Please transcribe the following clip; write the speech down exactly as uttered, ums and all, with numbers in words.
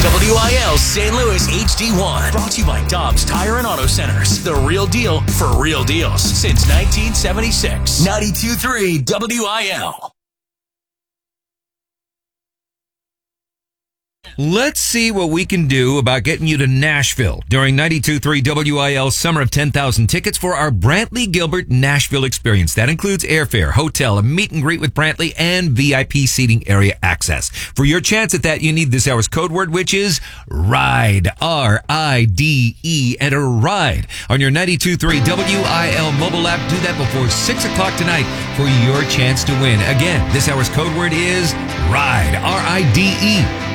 W I L Saint Louis H D one. Brought to you by Dobbs Tire and Auto Centers. The real deal for real deals since nineteen seventy-six. ninety-two point three W I L. Let's see what we can do about getting you to Nashville during ninety-two point three W I L's Summer of ten thousand tickets for our Brantley Gilbert Nashville experience. That includes airfare, hotel, a meet and greet with Brantley, and V I P seating area access. For your chance at that, you need this hour's code word, which is RIDE. R I D E. Enter RIDE on your ninety-two point three W I L mobile app. Do that before six o'clock tonight for your chance to win. Again, this hour's code word is RIDE. R I D E.